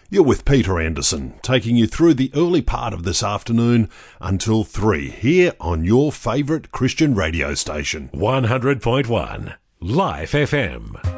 You're with Peter Anderson, taking you through the early part of this afternoon until 3 here on your favourite Christian radio station. 100.1 Life FM.